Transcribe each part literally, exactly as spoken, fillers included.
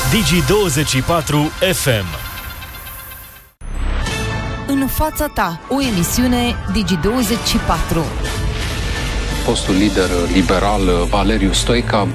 Digi douăzeci și patru F M. În fața ta, o emisiune Digi douăzeci și patru. Fostul lider liberal Valeriu Stoica.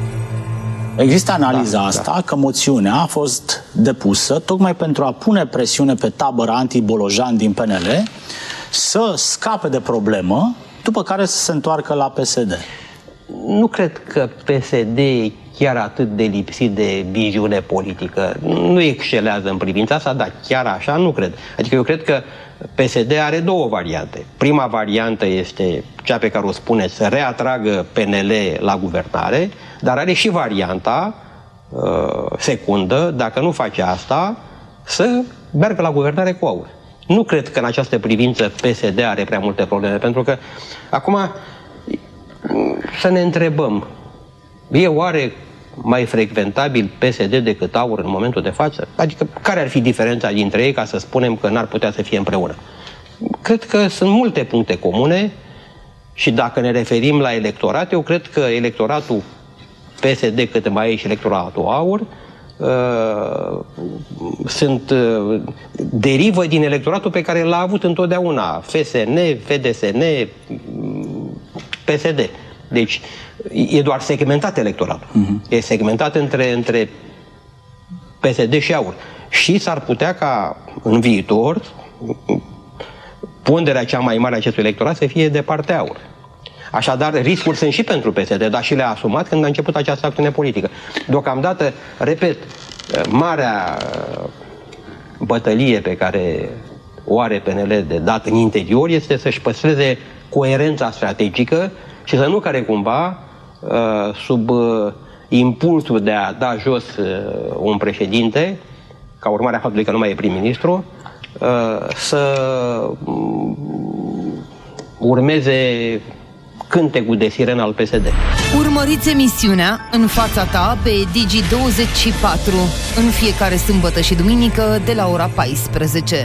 Există analiza da, asta da. că moțiunea a fost depusă tocmai pentru a pune presiune pe tabăra anti-Bolojan din P N L să scape de problemă, după care să se întoarcă la P S D. Nu cred că P S D e chiar atât de lipsit de viziune politică. Nu excelează în privința asta, dar chiar așa nu cred. Adică eu cred că P S D are două variante. Prima variantă este cea pe care o spune, să reatragă P N L la guvernare, dar are și varianta uh, secundă, dacă nu face asta, să meargă la guvernare cu aur. Nu cred că în această privință P S D are prea multe probleme, pentru că acum să ne întrebăm, e oare mai frecventabil P S D decât AUR în momentul de față? Adică care ar fi diferența dintre ei ca să spunem că n-ar putea să fie împreună? Cred că sunt multe puncte comune și dacă ne referim la electorat, eu cred că electoratul P S D, cât mai e și electoratul AUR, uh, sunt uh, derivă din electoratul pe care l-a avut întotdeauna F S N, F D S N, P S D. Deci e doar segmentat electoratul. Uh-huh. E segmentat între, între P S D și AUR. Și s-ar putea ca în viitor ponderea cea mai mare a acestui electorat să fie de partea AUR. Așadar, riscuri sunt și pentru P S D, dar și le-a asumat când a început această acțiune politică. Deocamdată, repet, marea bătălie pe care o are P N L de dat în interior este să-și păstreze coerența strategică și să nu care cumva, sub impulsul de a da jos un președinte, ca urmare a faptului că nu mai e prim-ministru, să urmeze cântecul de sirenă al P S D. Urmăriți emisiunea În fața ta pe Digi douăzeci și patru în fiecare sâmbătă și duminică de la ora paisprezece.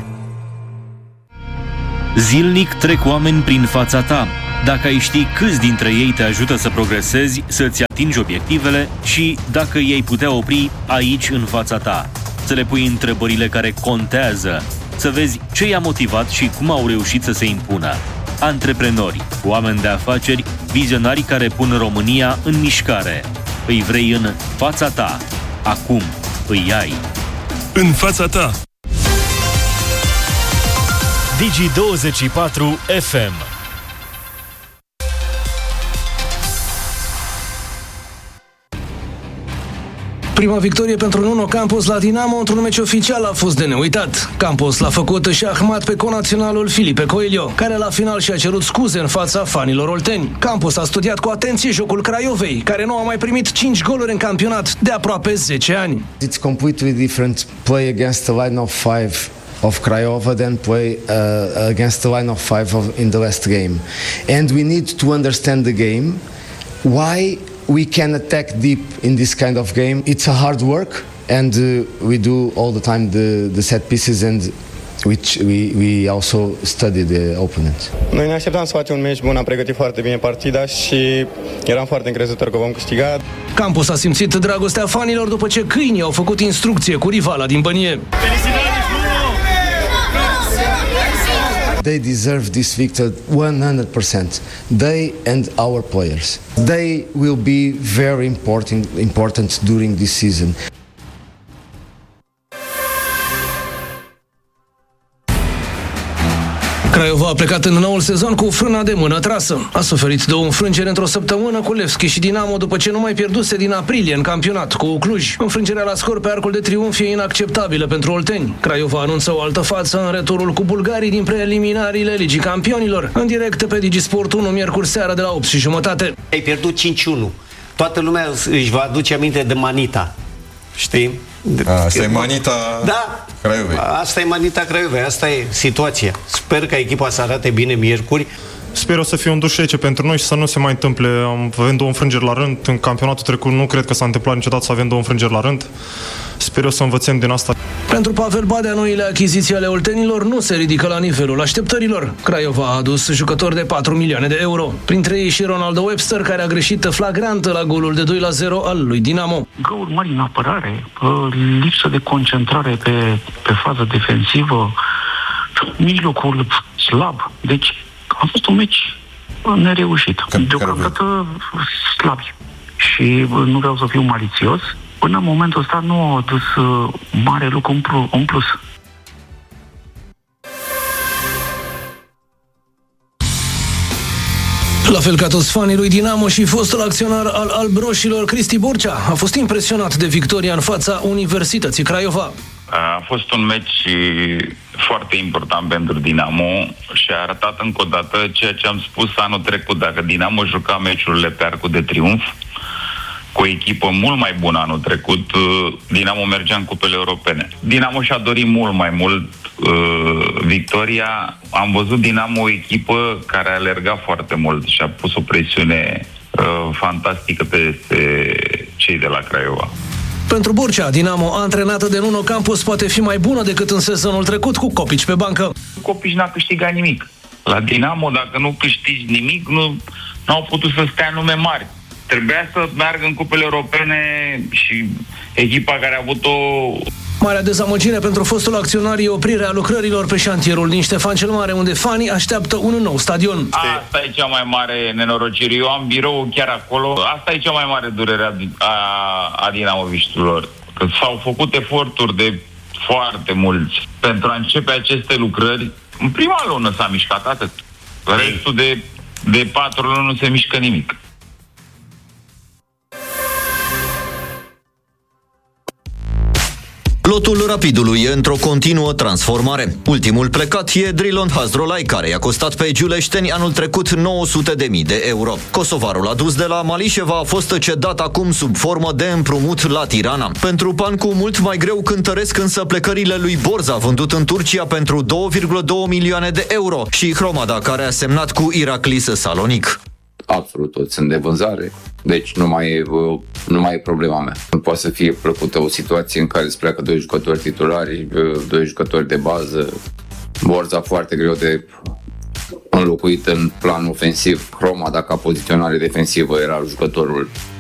Zilnic trec oameni prin fața ta. Dacă ai ști câți dintre ei te ajută să progresezi, să-ți atingi obiectivele și dacă ei putea opri aici în fața ta, să le pui întrebările care contează, să vezi ce i-a motivat și cum au reușit să se impună. Antreprenori, oameni de afaceri, vizionari care pun România în mișcare. Îi vrei în fața ta. Acum îi ai. În fața ta. Digi douăzeci și patru F M. Prima victorie pentru Nuno Campos la Dinamo într-un meci oficial a fost de neuitat. Campos l-a făcut șahmat pe conaționalul Filipe Coelho, care la final și-a cerut scuze în fața fanilor olteni. Campos a studiat cu atenție jocul Craiovei, care nu a mai primit cinci goluri în campionat de aproape zece ani. It's completely different play against the line of five of Craiova than play uh, against the line of five of, in the last game. And we need to understand the game. Why we can attack deep in this kind of game? It's a hard work, and uh, we do all the time the, the set pieces, and which we, we also study the opponent. Noi ne așteptam să facem un meci bun, am pregătit foarte bine partida și eram foarte încrezător că vom câștiga. Campos a simțit dragostea fanilor după ce câinii au făcut instrucție cu rivala din Bănie. They deserve this victory one hundred percent. They and our players. They will be very important important during this season. Craiova a plecat în noul sezon cu frâna de mână trasă. A suferit două înfrângeri într-o săptămână cu Levski și Dinamo după ce nu mai pierduse din aprilie în campionat cu Cluj. Înfrângerea la scor pe arcul de triumf e inacceptabilă pentru olteni. Craiova anunță o altă față în returul cu bulgarii din preliminariile Ligii Campionilor. În direct pe Digisport unu, miercuri seara de la opt și jumătate. Ai pierdut cinci unu. Toată lumea își va aduce aminte de Manita. Știi? A, asta e Manita da, Craiovei. Asta e Manita Craiovei, asta e situația. Sper ca echipa să arate bine miercuri. Sper o să fie un dușece pentru noi și să nu se mai întâmple. Avem două înfrângeri la rând. În campionatul trecut nu cred că s-a întâmplat niciodată să avem două înfrângeri la rând. Sper eu să învățăm din asta. Pentru Pavel Badea, noile achiziții ale oltenilor nu se ridică la nivelul așteptărilor. Craiova a adus jucători de patru milioane de euro. Printre ei și Ronaldo Webster, care a greșit flagrant la golul de doi la zero al lui Dinamo. Găuri mari în apărare, lipsă de concentrare pe, pe fază defensivă, mijlocul slab. Deci a fost un meci nereușit. Deocamdată slabi. Și nu vreau să fiu malițios, până în momentul ăsta nu au adus mare lucru în plus. La fel ca toți fanii lui Dinamo și fostul acționar al albroșilor, Cristi Borcea a fost impresionat de victoria în fața Universității Craiova. A fost un meci foarte important pentru Dinamo și a arătat încă o dată ceea ce am spus anul trecut. Dacă Dinamo juca meciurile pe arcul de triumf, cu o echipă mult mai bună anul trecut, Dinamo mergea în cupele europene. Dinamo și-a dorit mult mai mult uh, victoria. Am văzut Dinamo o echipă care a alergat foarte mult și a pus o presiune uh, fantastică peste cei de la Craiova. Pentru Borcea, Dinamo, antrenată de Nuno Campos, poate fi mai bună decât în sezonul trecut, cu Copici pe bancă. Copici n-a câștigat nimic. La Dinamo, dacă nu câștigi nimic, nu au putut să stea nume mari. Trebuia să meargă în cupele europene și echipa care a avut o... Marea dezamăgire pentru fostul acționar e oprirea lucrărilor pe șantierul din Ștefan cel Mare, unde fanii așteaptă un nou stadion. Asta e cea mai mare nenorocire. Eu am birou chiar acolo. Asta e cea mai mare durere a, a dinamoviștilor. Că s-au făcut eforturi de foarte mulți pentru a începe aceste lucrări. În prima lună s-a mișcat atât. Restul de, de patru luni nu se mișcă nimic. Lotul Rapidului e într-o continuă transformare. Ultimul plecat e Drilon Hazrolai, care i-a costat pe giuleșteni anul trecut nouă sute de mii de euro. Kosovarul adus de la Malișeva a fost cedat acum sub formă de împrumut la Tirana. Pentru Pancu mult mai greu cântăresc însă plecările lui Borza, vândut în Turcia pentru două virgulă doi milioane de euro, și Hromada, care a semnat cu Iraklis Salonic. Absolut toți sunt de vânzare, deci nu mai e, nu mai e problema mea. Nu poate să fie plăcută o situație în care îți pleacă doi jucători titulari, doi jucători de bază, Borza foarte greu de înlocuit în plan ofensiv, Hromada ca poziționare defensivă era jucătorul